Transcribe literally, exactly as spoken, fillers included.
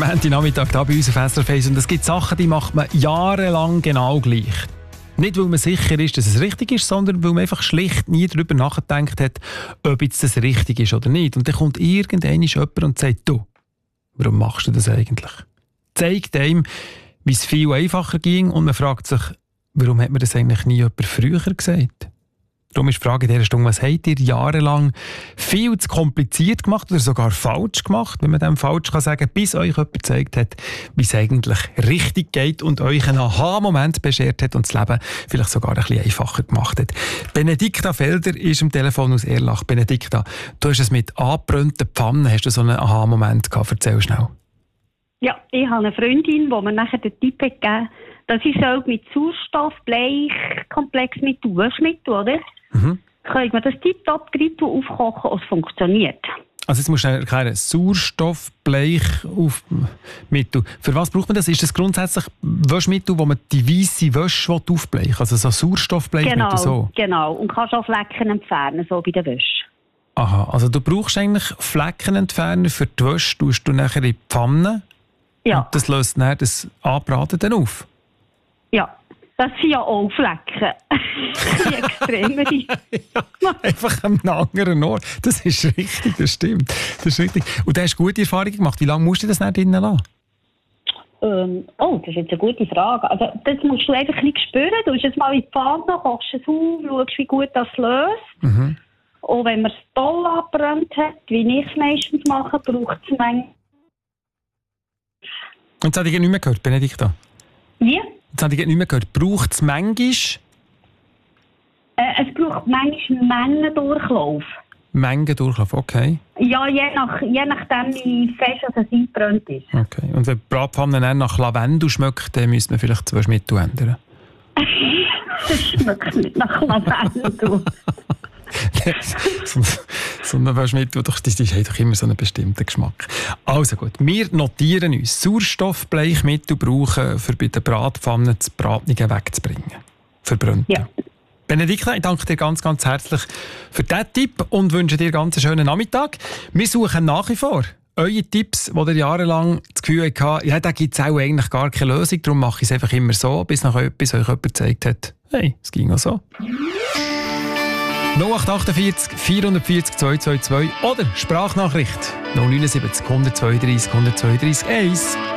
Montagnachmittag hier bei uns auf S R F eins. Und es gibt Sachen, die macht man jahrelang genau gleich. Nicht, weil man sicher ist, dass es richtig ist, sondern weil man einfach schlicht nie darüber nachgedacht hat, ob jetzt das richtig ist oder nicht. Und dann kommt irgendwann jemand und sagt, du, warum machst du das eigentlich? Zeigt einem, wie es viel einfacher ging und man fragt sich, warum hat mir das eigentlich nie jemand früher gesagt? Darum ist die Frage in dieser Stunde, was habt ihr jahrelang viel zu kompliziert gemacht oder sogar falsch gemacht, wenn man dem falsch kann sagen, bis euch jemand gezeigt hat, wie es eigentlich richtig geht und euch einen Aha-Moment beschert hat und das Leben vielleicht sogar ein bisschen einfacher gemacht hat. Benedikta Felder ist am Telefon aus Erlach. Benedikta, du hast es mit angebrannten Pfannen, hast du so einen Aha-Moment gehabt? Erzähl schnell. Ja, ich habe eine Freundin, die mir nachher den Tipp hat gegeben, dass ich mit Sauerstoff, Blech, Komplexmittel, Waschmittel, oder? Mhm. Können wir das tiptop Grippe aufkochen und es funktioniert. Also jetzt musst du erklären, Sauerstoff, Blech, Aufmittel. Für was braucht man das? Ist das grundsätzlich Waschmittel, wo man die weisse Wäsche aufbleichen will? Also so Sauerstoffblechmittel? Genau, so? Genau. Und kannst auch Flecken entfernen, so bei der Wäsche. Aha, also du brauchst eigentlich Fleckenentferner für die Wäsche, tust du nachher in die Pfanne. Ja. Und das löst dann das Anbraten dann auf? Ja. Das sind ja auch Flecken. Die extreme. Ja, einfach am anderen Ort. Das ist richtig, das stimmt. Das ist richtig. Und du hast gute Erfahrungen gemacht. Wie lange musst du das nicht drinnen lassen? Ähm, oh, das ist jetzt eine gute Frage. Also, das musst du einfach nicht spüren. Du musst es mal in die Pfanne, kochst es auf, schaust, wie gut das löst. Mhm. Und wenn man es toll abbrennt hat, wie ich es meistens mache, braucht es manchmal. Und das habe ich nicht mehr gehört, Benedikta. Wie? Jetzt habe ich nicht mehr gehört. Braucht es manchmal? Äh, es braucht manchmal Mengendurchlauf. Mengendurchlauf, okay. Ja, je, nach, je nachdem, wie fest es eingebrannt ist. Okay. Und wenn die Bratpfanne dann nach Lavendel schmeckt, dann müsste man vielleicht das Waschmittel ändern. Das schmeckt nicht nach Lavendel. so, so ein Waschmittel, das, das hat doch immer so einen bestimmten Geschmack. Also gut, wir notieren uns, Sauerstoffbleichmittel brauchen, um bei der Bratpfanne das Bratlige wegzubringen. Verbrannt. Ja. Benedikta, ich danke dir ganz, ganz herzlich für diesen Tipp und wünsche dir ganz einen schönen Nachmittag. Wir suchen nach wie vor eure Tipps, die ihr jahrelang das Gefühl hattet, ja, da gibt es auch eigentlich gar keine Lösung, darum mache ich es einfach immer so, bis, nach, bis euch jemand gezeigt hat, hey, es ging auch so. null acht achtundvierzig, vierhundertvierzig, zweihundertzweiundzwanzig oder Sprachnachricht null neun sieben null eins zwei drei eins zwei drei eins.